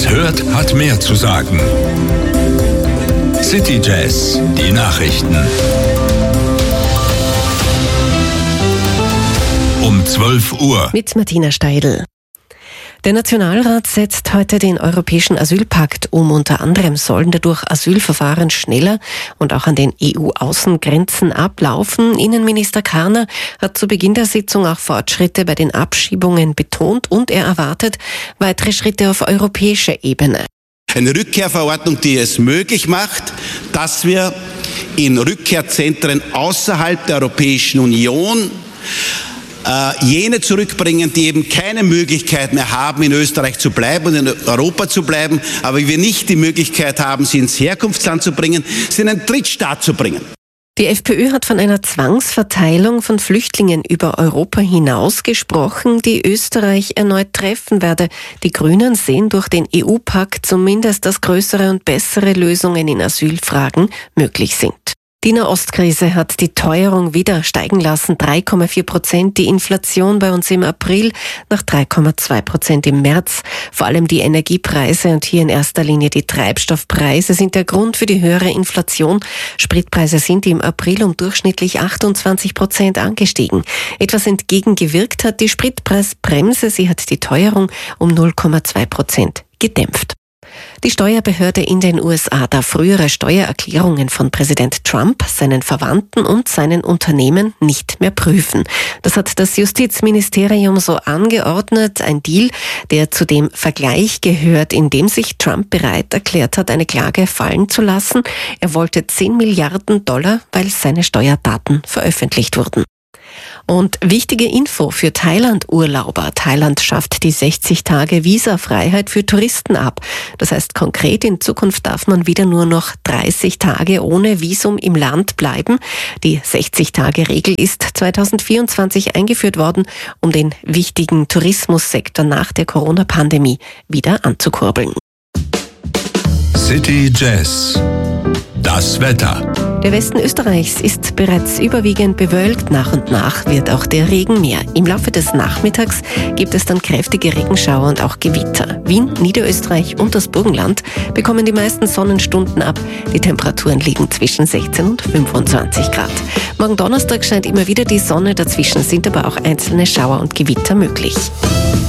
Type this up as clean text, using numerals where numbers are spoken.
es hört, hat mehr zu sagen. City Jazz, die Nachrichten. Um 12 Uhr. Mit Martina Steidl. Der Nationalrat setzt heute den Europäischen Asylpakt um. Unter anderem sollen dadurch Asylverfahren schneller und auch an den EU-Außengrenzen ablaufen. Innenminister Karner hat zu Beginn der Sitzung auch Fortschritte bei den Abschiebungen betont und er erwartet weitere Schritte auf europäischer Ebene. Eine Rückkehrverordnung, die es möglich macht, dass wir in Rückkehrzentren außerhalb der Europäischen Union jene zurückbringen, die eben keine Möglichkeit mehr haben, in Österreich zu bleiben und in Europa zu bleiben, aber wir nicht die Möglichkeit haben, sie ins Herkunftsland zu bringen, sie in einen Drittstaat zu bringen. Die FPÖ hat von einer Zwangsverteilung von Flüchtlingen über Europa hinaus gesprochen, die Österreich erneut treffen werde. Die Grünen sehen durch den EU-Pakt zumindest, dass größere und bessere Lösungen in Asylfragen möglich sind. Die Nahostkrise hat die Teuerung wieder steigen lassen, 3,4%, die Inflation bei uns im April nach 3,2% im März. Vor allem die Energiepreise und hier in erster Linie die Treibstoffpreise sind der Grund für die höhere Inflation. Spritpreise sind im April um durchschnittlich 28% angestiegen. Etwas entgegengewirkt hat die Spritpreisbremse, sie hat die Teuerung um 0,2% gedämpft. Die Steuerbehörde in den USA darf frühere Steuererklärungen von Präsident Trump, seinen Verwandten und seinen Unternehmen nicht mehr prüfen. Das hat das Justizministerium so angeordnet, ein Deal, der zu dem Vergleich gehört, in dem sich Trump bereit erklärt hat, eine Klage fallen zu lassen. Er wollte $10 Milliarden, weil seine Steuerdaten veröffentlicht wurden. Und wichtige Info für Thailand-Urlauber. Thailand schafft die 60-Tage-Visafreiheit für Touristen ab. Das heißt konkret, in Zukunft darf man wieder nur noch 30 Tage ohne Visum im Land bleiben. Die 60-Tage-Regel ist 2024 eingeführt worden, um den wichtigen Tourismussektor nach der Corona-Pandemie wieder anzukurbeln. City Jazz. Das Wetter. Der Westen Österreichs ist bereits überwiegend bewölkt. Nach und nach wird auch der Regen mehr. Im Laufe des Nachmittags gibt es dann kräftige Regenschauer und auch Gewitter. Wien, Niederösterreich und das Burgenland bekommen die meisten Sonnenstunden ab. Die Temperaturen liegen zwischen 16 und 25 Grad. Morgen Donnerstag scheint immer wieder die Sonne. Dazwischen sind aber auch einzelne Schauer und Gewitter möglich.